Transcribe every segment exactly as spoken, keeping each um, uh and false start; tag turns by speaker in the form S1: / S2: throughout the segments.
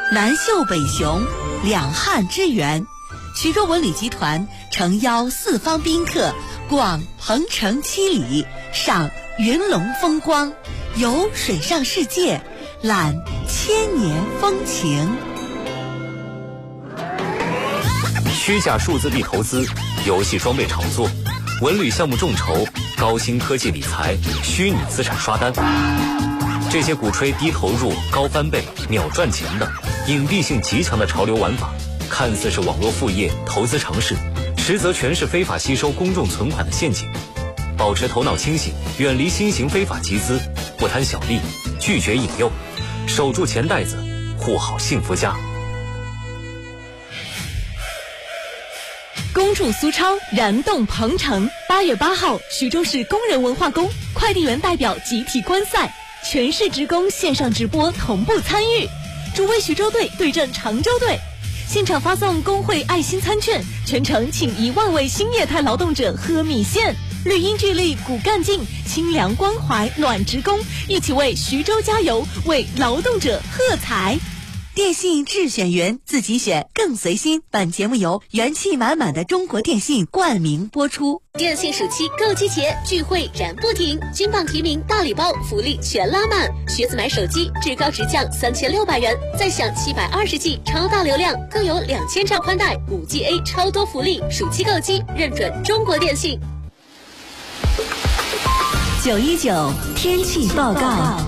S1: 南秀北雄，两汉之源。徐州文旅集团诚邀四方宾客逛鹏城七里，赏云龙风光，游水上世界，览千年风情。
S2: 虚假数字币投资、游戏装备炒作、文旅项目众筹、高新科技理财、虚拟资产刷单，这些鼓吹低投入、高翻倍、秒赚钱的隐蔽性极强的潮流玩法，看似是网络副业、投资尝试，实则全是非法吸收公众存款的陷阱。保持头脑清醒，远离新型非法集资，不贪小利，拒绝引诱，守住钱袋子，护好幸福家。
S3: 恭祝苏超燃动鹏城！八月八号，徐州市工人文化宫快递员代表集体观赛，全市职工线上直播同步参与，主为徐州队对阵常州队。现场发送工会爱心餐券，全程请一万位新业态劳动者喝米线。绿茵聚力骨干劲，清凉关怀暖职工，一起为徐州加油，为劳动者喝彩。
S1: 电信智选云，自己选更随心。本节目由元气满满的中国电信冠名播出。
S4: 电信暑期购机节聚会燃不停，金榜题名大礼包福利全拉满。学子买手机至高直降三千六百元，再享七百二十 G 超大流量，更有两千兆宽带，五 G A 超多福利。暑期购机认准中国电信。
S1: 九一九天气报告。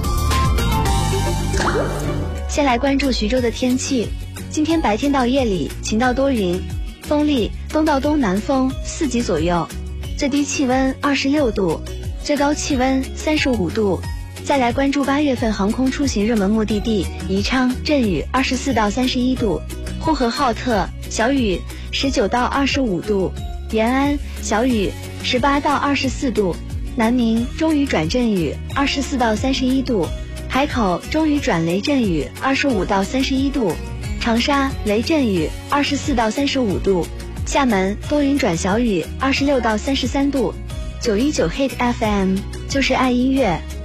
S5: 先来关注徐州的天气。今天白天到夜里晴到多云，风力东到东南风四级左右，最低气温二十六度，最高气温三十五度。再来关注八月份航空出行热门目的地宜昌阵雨二十四到三十一度，呼和浩特小雨十九到二十五度，延安小雨十八到二十四度，南宁中雨转阵雨二十四到三十一度，海口中雨转雷阵雨二十五到三十一度，长沙雷阵雨二十四到三十五度，厦门多云转小雨二十六到三十三度。九一九 Hit F M 就是爱音乐。